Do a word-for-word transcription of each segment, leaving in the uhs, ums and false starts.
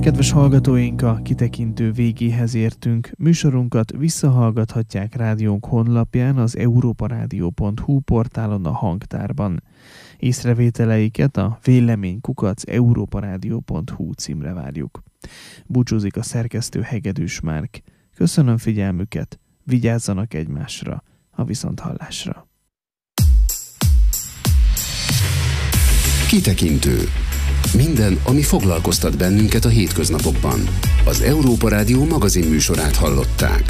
Kedves hallgatóink, a kitekintő végéhez értünk. Műsorunkat visszahallgathatják rádiónk honlapján, az európarádió pont hu portálon, a hangtárban. Észrevételeiket a véleménykukac európarádió pont hu címre várjuk. Búcsúzik a szerkesztő Hegedűs Márk. Köszönöm figyelmüket, vigyázzanak egymásra, a viszonthallásra. Kitekintő. Minden, ami foglalkoztat bennünket a hétköznapokban. Az Európa Rádió magazin műsorát hallották.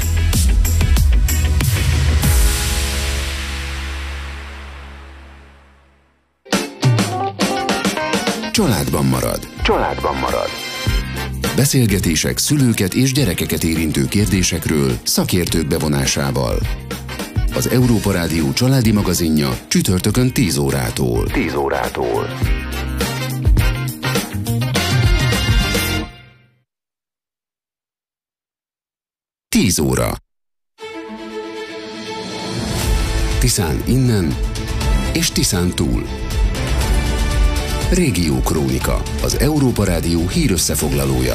Családban marad. Családban marad. Beszélgetések szülőket és gyerekeket érintő kérdésekről szakértők bevonásával. Az Európa Rádió családi magazinja csütörtökön tíz órától. tíz órától. tíz óra. Tiszán innen és Tiszán túl. Régió Krónika, az Európa Rádió hírösszefoglalója.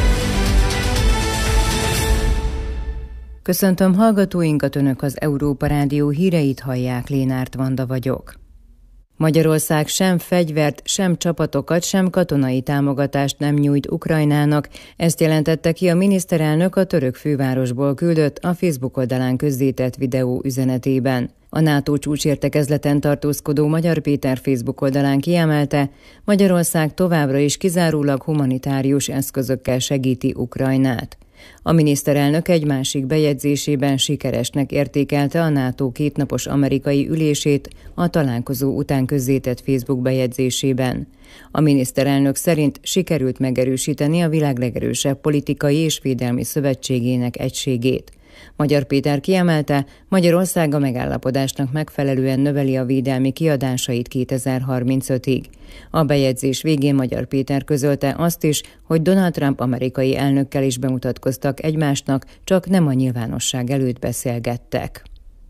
Köszöntöm hallgatóinkat, Önök az Európa Rádió híreit hallják, Lénárt Vanda vagyok. Magyarország sem fegyvert, sem csapatokat, sem katonai támogatást nem nyújt Ukrajnának, ezt jelentette ki a miniszterelnök a török fővárosból küldött, a Facebook oldalán közzétett videó üzenetében. A NATO csúcsértekezleten tartózkodó Magyar Péter Facebook oldalán kiemelte, Magyarország továbbra is kizárólag humanitárius eszközökkel segíti Ukrajnát. A miniszterelnök egy másik bejegyzésében sikeresnek értékelte a NATO kétnapos amerikai ülését a találkozó után közzétett Facebook bejegyzésében. A miniszterelnök szerint sikerült megerősíteni a világ legerősebb politikai és védelmi szövetségének egységét. Magyar Péter kiemelte, Magyarország a megállapodásnak megfelelően növeli a védelmi kiadásait kétezer-harmincötig. A bejegyzés végén Magyar Péter közölte azt is, hogy Donald Trump amerikai elnökkel is bemutatkoztak egymásnak, csak nem a nyilvánosság előtt beszélgettek.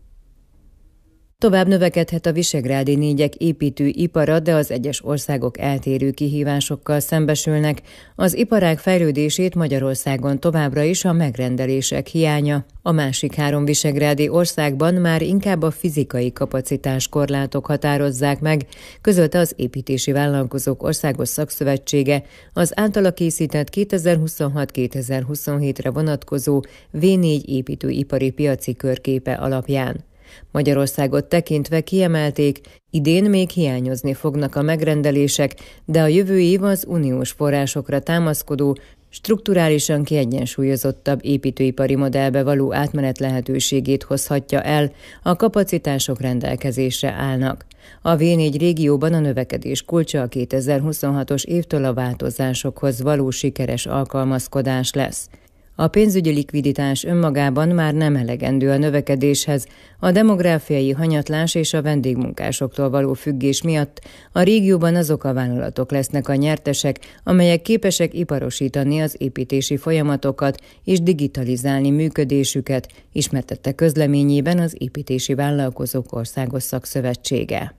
Tovább növekedhet a visegrádi négyek építőipara, de az egyes országok eltérő kihívásokkal szembesülnek. Az iparág fejlődését Magyarországon továbbra is a megrendelések hiánya. A másik három visegrádi országban már inkább a fizikai kapacitás korlátok határozzák meg, közölte az Építési Vállalkozók Országos Szakszövetsége az általa készített kétezer-huszonhat kétezer-huszonhétre vonatkozó vé négy építőipari piaci körképe alapján. Magyarországot tekintve kiemelték, idén még hiányozni fognak a megrendelések, de a jövő év az uniós forrásokra támaszkodó, strukturálisan kiegyensúlyozottabb építőipari modellbe való átmenet lehetőségét hozhatja el, a kapacitások rendelkezésre állnak. A vé négy régióban a növekedés kulcsa a kétezer-huszonhatos évtől a változásokhoz való sikeres alkalmazkodás lesz. A pénzügyi likviditás önmagában már nem elegendő a növekedéshez, a demográfiai hanyatlás és a vendégmunkásoktól való függés miatt a régióban azok a vállalatok lesznek a nyertesek, amelyek képesek iparosítani az építési folyamatokat és digitalizálni működésüket, ismertette közleményében az Építési Vállalkozók Országos Szakszövetsége.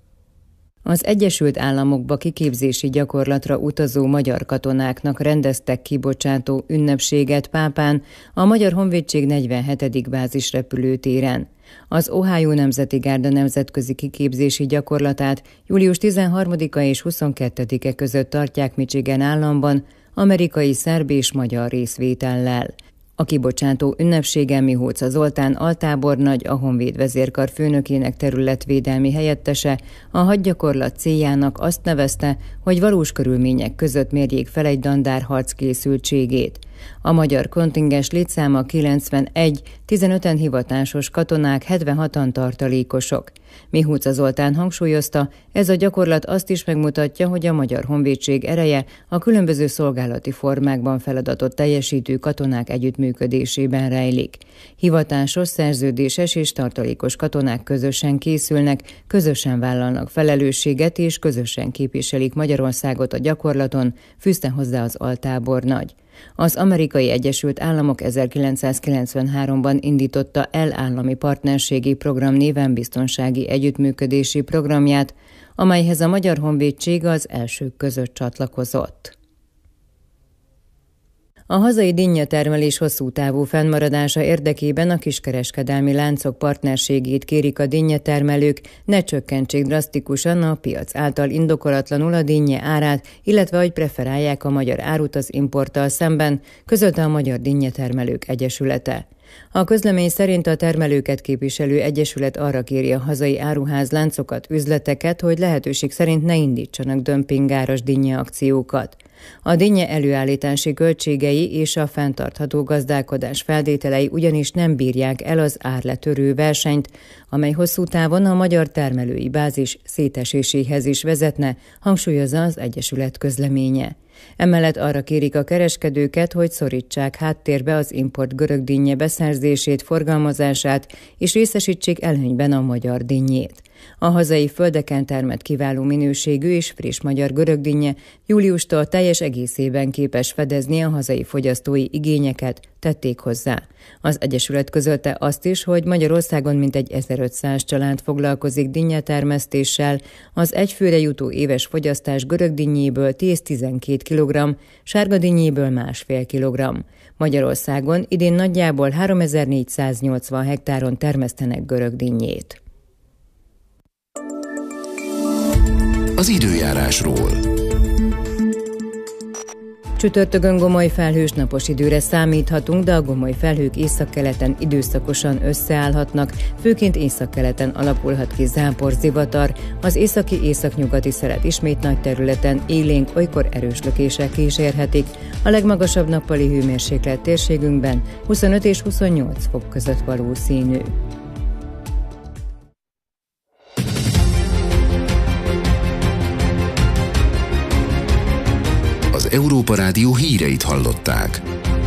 Az Egyesült Államokba kiképzési gyakorlatra utazó magyar katonáknak rendeztek kibocsátó ünnepséget Pápán, a Magyar Honvédség negyvenhetedik bázisrepülőtéren. Az Ohio Nemzeti Gárda nemzetközi kiképzési gyakorlatát július tizenharmadika és huszonkettedike között tartják Michigan államban, amerikai, szerb és magyar részvétellel. A kibocsátó ünnepségen Mihóca Zoltán altábornagy, a Honvéd vezérkar főnökének területvédelmi helyettese a hadgyakorlat céljának azt nevezte, hogy valós körülmények között mérjék fel egy dandár harckészültségét. A magyar kontingens létszáma kilencvenegy, tizenöten hivatásos katonák, hetvenhatan tartalékosok. Mihóca Zoltán hangsúlyozta, ez a gyakorlat azt is megmutatja, hogy a Magyar Honvédség ereje a különböző szolgálati formákban feladatot teljesítő katonák együttműködésében rejlik. Hivatásos, szerződéses és tartalékos katonák közösen készülnek, közösen vállalnak felelősséget és közösen képviselik Magyarországot a gyakorlaton, fűzte hozzá az altábornagy. Az Amerikai Egyesült Államok ezerkilencszázkilencvenháromban indította el állami partnerségi program néven biztonsági együttműködési programját, amelyhez a Magyar Honvédség az elsők között csatlakozott. A hazai dinnyetermelés hosszú távú fennmaradása érdekében a kiskereskedelmi láncok partnerségét kérik a dinnyetermelők, ne csökkentsék drasztikusan a piac által indokolatlanul a dinnye árát, illetve hogy preferálják a magyar árut az importtal szemben, közölte a Magyar Dinnyetermelők Egyesülete. A közlemény szerint a termelőket képviselő egyesület arra kéri a hazai áruházláncokat, üzleteket, hogy lehetőség szerint ne indítsanak dömpingáras dinnye akciókat. A dinnye előállítási költségei és a fenntartható gazdálkodás feltételei ugyanis nem bírják el az árletörő versenyt, amely hosszú távon a magyar termelői bázis széteséséhez is vezetne, hangsúlyozza az egyesület közleménye. Emellett arra kérik a kereskedőket, hogy szorítsák háttérbe az import görög dinnye beszerzését, forgalmazását, és részesítsék előnyben a magyar dinnyét. A hazai földeken termett kiváló minőségű és friss magyar görög dinnye júliustól teljes egészében képes fedezni a hazai fogyasztói igényeket, tették hozzá. Az egyesület közölte azt is, hogy Magyarországon mintegy ezerötszáz család foglalkozik dinnyetermesztéssel, az egyfőre jutó éves fogyasztás görög dinnyéből tíz-tizenkét kilogramm, sárga dinnyéből másfél kilogramm. Magyarországon idén nagyjából háromezer-négyszáznyolcvan hektáron termesztenek görög dinnyét. Az időjárásról. Csütörtökön gomoly felhős napos időre számíthatunk, de a gomoly felhők északkeleten időszakosan összeállhatnak, főként északkeleten alakulhat ki záporzivatar, az északi északnyugati szelet ismét nagy területen élénk, olykor erős lökések kísérhetik. A legmagasabb nappali hőmérséklet térségünkben huszonöt és huszonnyolc fok között valószínű. Az Európa Rádió híreit hallották.